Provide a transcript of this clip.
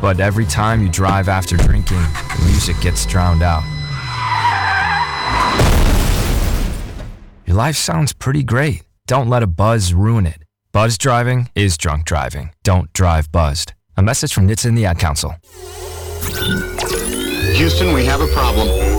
But every time you drive after drinking, the music gets drowned out. Your life sounds pretty great. Don't let a buzz ruin it. Buzz driving is drunk driving. Don't drive buzzed. A message from NHTSA and the Ad Council. Houston, we have a problem.